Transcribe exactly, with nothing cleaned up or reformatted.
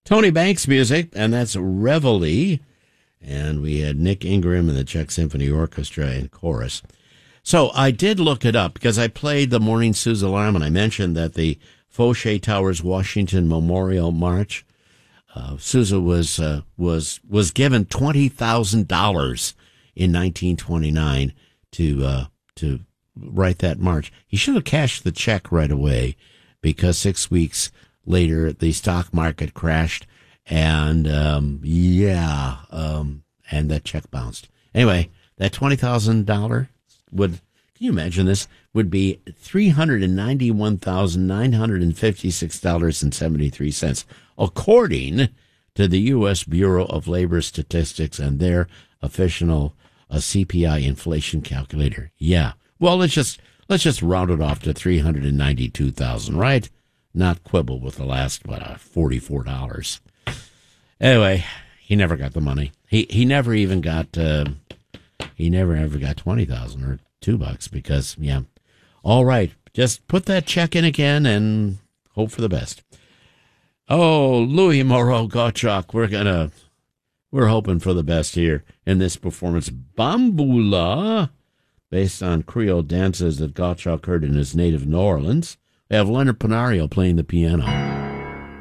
Tony Banks music, and that's Reveille. And we had Nick Ingram and the Czech Symphony Orchestra and chorus. So I did look it up because I played the Morning Sue's Alarm, and I mentioned that the Foshay Towers Washington Memorial March, uh, Sousa was uh, was was given twenty thousand dollars in nineteen twenty-nine to uh, to write that march. He should have cashed the check right away, because six weeks later the stock market crashed, and um, yeah, um, and that check bounced. Anyway, that twenty thousand dollars would, can you imagine this, would be three hundred ninety-one thousand nine hundred fifty-six dollars and seventy-three cents, according to the U S Bureau of Labor Statistics and their official uh, C P I inflation calculator. Yeah. Well, let's just let's just round it off to three hundred ninety-two thousand dollars, right? Not quibble with the last, what, uh, forty-four dollars. Anyway, he never got the money. He he never even got uh, he never ever got twenty thousand or two bucks because, yeah. All right, just put that check in again and hope for the best. Oh, Louis Moreau Gottschalk, we're gonna we're hoping for the best here in this performance. Bambula, based on Creole dances that Gottschalk heard in his native New Orleans. We have Leonard Panario playing the piano.